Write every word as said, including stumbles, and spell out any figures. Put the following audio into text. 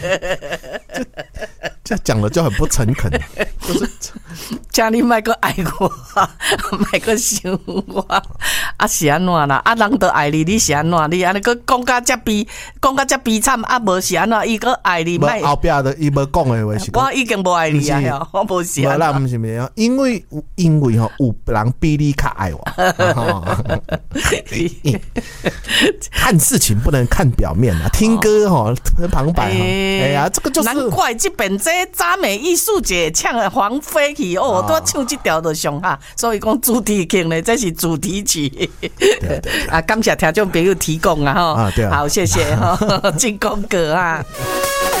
这讲了就很不诚恳，就是请你莫个爱我，莫个想我，啊是安怎啦？啊人都爱你，你是安怎？你安尼个讲甲遮悲，讲甲遮悲惨，啊无是安怎？伊个爱你， 无后壁的伊无讲的话是， 我已经无爱你啊，我无是安怎。无啦，毋是咩？因为因为吼有人比你较爱我。看事情不能看表面啊，听歌哈，旁白哈，哎呀，这个就是难怪这边这渣美艺术节唱的黄飞去哦，都唱这条就上哈，所以讲主题曲呢，这是主题曲。啊，感谢听众朋友提供啊哈，好，谢谢哈，进广告啊。